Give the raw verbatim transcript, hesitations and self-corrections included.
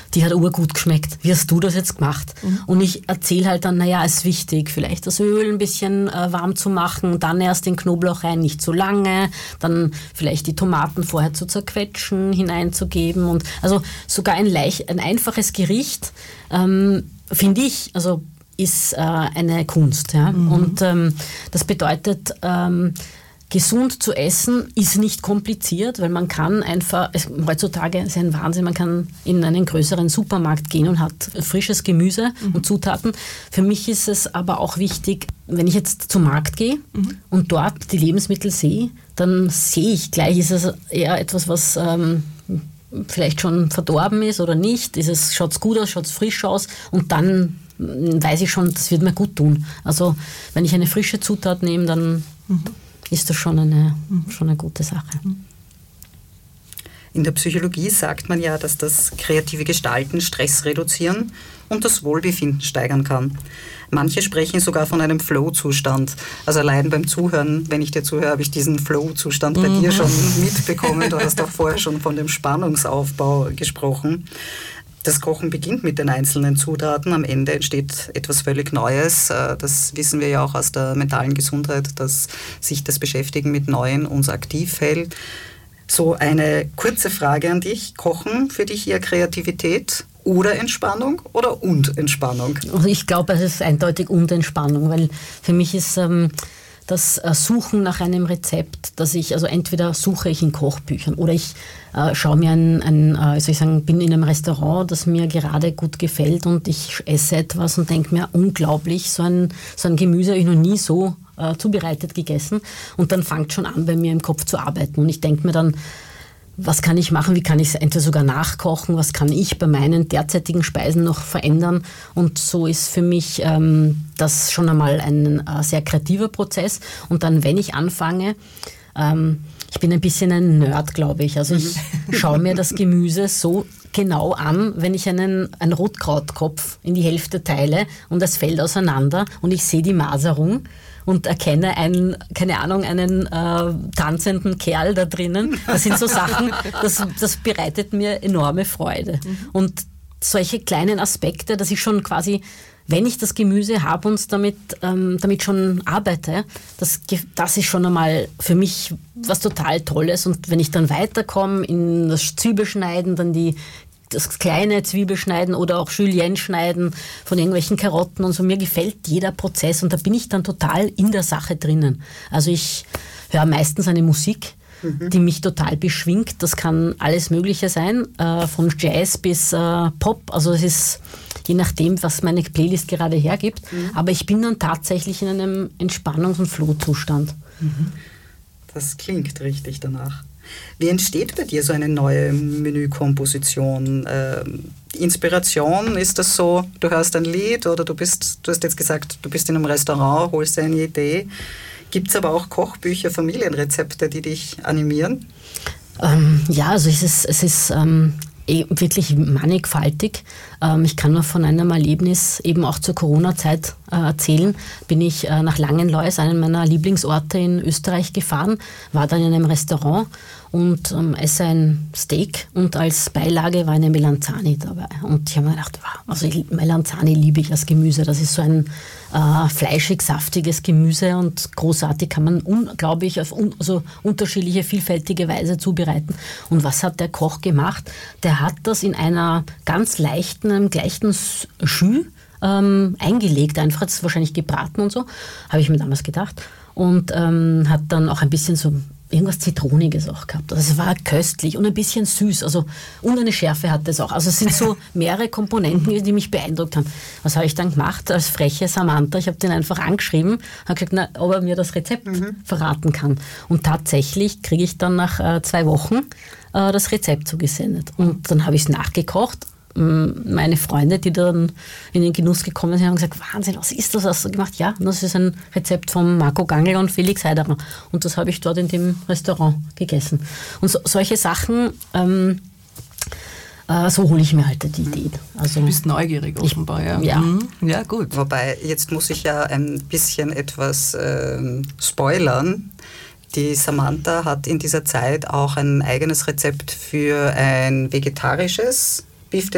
die hat urgut geschmeckt. Wie hast du das jetzt gemacht? Mhm. Und ich erzähle halt dann, naja, es ist wichtig, vielleicht das Öl ein bisschen äh, warm zu machen, dann erst den Knoblauch rein, nicht zu lange, dann vielleicht die Tomaten vorher zu zerquetschen, hineinzugeben. Und also sogar ein, leicht, ein einfaches Gericht, ähm, finde ich, also ist äh, eine Kunst. Ja? Mhm. Und ähm, das bedeutet, ähm, gesund zu essen ist nicht kompliziert, weil man kann einfach, es, heutzutage ist ein Wahnsinn, man kann in einen größeren Supermarkt gehen und hat frisches Gemüse mhm. und Zutaten. Für mich ist es aber auch wichtig, wenn ich jetzt zum Markt gehe mhm. und dort die Lebensmittel sehe, dann sehe ich gleich, ist es eher etwas, was ähm, vielleicht schon verdorben ist oder nicht, schaut es gut aus, schaut es frisch aus und dann weiß ich schon, das wird mir gut tun. Also wenn ich eine frische Zutat nehme, dann mhm. ist das schon eine, mhm. schon eine gute Sache. In der Psychologie sagt man ja, dass das kreative Gestalten Stress reduzieren und das Wohlbefinden steigern kann. Manche sprechen sogar von einem Flow-Zustand. Also allein beim Zuhören, wenn ich dir zuhöre, habe ich diesen Flow-Zustand bei mhm. dir schon mitbekommen. Du hast auch vorher schon von dem Spannungsaufbau gesprochen. Das Kochen beginnt mit den einzelnen Zutaten. Am Ende entsteht etwas völlig Neues. Das wissen wir ja auch aus der mentalen Gesundheit, dass sich das Beschäftigen mit Neuem uns aktiv hält. So eine kurze Frage an dich. Kochen für dich eher Kreativität oder Entspannung oder und Entspannung? Also ich glaube, es ist eindeutig und Entspannung, weil für mich ist ähm, das Suchen nach einem Rezept, dass ich, also entweder suche ich in Kochbüchern oder ich äh, schaue mir ein, ein äh, soll ich sagen, bin in einem Restaurant, das mir gerade gut gefällt und ich esse etwas und denke mir, unglaublich, so ein, so ein Gemüse habe ich noch nie so äh, zubereitet gegessen und dann fängt schon an, bei mir im Kopf zu arbeiten und ich denke mir dann, was kann ich machen, wie kann ich es entweder sogar nachkochen, was kann ich bei meinen derzeitigen Speisen noch verändern und so ist für mich ähm, das schon einmal ein äh, sehr kreativer Prozess und dann, wenn ich anfange, ähm, ich bin ein bisschen ein Nerd, glaube ich, also ich schaue mir das Gemüse so genau an, wenn ich einen, einen Rotkrautkopf in die Hälfte teile und es fällt auseinander und ich sehe die Maserung und erkenne einen, keine Ahnung, einen äh, tanzenden Kerl da drinnen. Das sind so Sachen, das, das bereitet mir enorme Freude. Mhm. Und solche kleinen Aspekte, dass ich schon quasi, wenn ich das Gemüse habe und damit, ähm, damit schon arbeite, das, das ist schon einmal für mich was total Tolles. Und wenn ich dann weiterkomme in das Zwiebelschneiden, dann die das kleine Zwiebelschneiden oder auch Julienne schneiden von irgendwelchen Karotten und so. Mir gefällt jeder Prozess und da bin ich dann total in der Sache drinnen. Also ich höre meistens eine Musik, mhm. die mich total beschwingt. Das kann alles Mögliche sein, äh, von Jazz bis äh, Pop. Also es ist je nachdem, was meine Playlist gerade hergibt. Mhm. Aber ich bin dann tatsächlich in einem Entspannungs- und Flohzustand. Mhm. Das klingt richtig danach. Wie entsteht bei dir so eine neue Menükomposition? Ähm, Inspiration, ist das so, du hörst ein Lied oder du bist, du hast jetzt gesagt, du bist in einem Restaurant, holst dir eine Idee. Gibt es aber auch Kochbücher, Familienrezepte, die dich animieren? Ähm, ja, also es ist, es ist ähm, wirklich mannigfaltig. Ähm, ich kann nur von einem Erlebnis eben auch zur Corona-Zeit äh, erzählen. Bin ich äh, nach Langenlois, einem meiner Lieblingsorte in Österreich, gefahren, war dann in einem Restaurant und ähm, esse ein Steak und als Beilage war eine Melanzani dabei. Und ich habe mir gedacht, wow, also Melanzani liebe ich als Gemüse. Das ist so ein äh, fleischig, saftiges Gemüse und großartig, kann man unglaublich auf un- also unterschiedliche, vielfältige Weise zubereiten. Und was hat der Koch gemacht? Der hat das in einer ganz leichten, einem gleichen Jus ähm, eingelegt, einfach, hat es wahrscheinlich gebraten und so, habe ich mir damals gedacht. Und ähm, hat dann auch ein bisschen so irgendwas Zitroniges auch gehabt. Also es war köstlich und ein bisschen süß. Also, und eine Schärfe hatte es auch. Also es sind so mehrere Komponenten, die mich beeindruckt haben. Was habe ich dann gemacht als freche Samantha? Ich habe den einfach angeschrieben, habe gesagt, na, ob er mir das Rezept mhm. verraten kann. Und tatsächlich kriege ich dann nach äh, zwei Wochen äh, das Rezept zugesendet. Und dann habe ich es nachgekocht. Meine Freunde, die dann in den Genuss gekommen sind, haben gesagt, Wahnsinn, was ist das, hast du gemacht? Ja, das ist ein Rezept von Marco Gangl und Felix Heiderer. Und das habe ich dort in dem Restaurant gegessen. Und so, solche Sachen, ähm, äh, so hole ich mir halt die Idee. Also, du bist neugierig offenbar, ja. Ja. Mhm. Ja, gut. Wobei, jetzt muss ich ja ein bisschen etwas ähm, spoilern. Die Samantha hat in dieser Zeit auch ein eigenes Rezept für ein vegetarisches Beef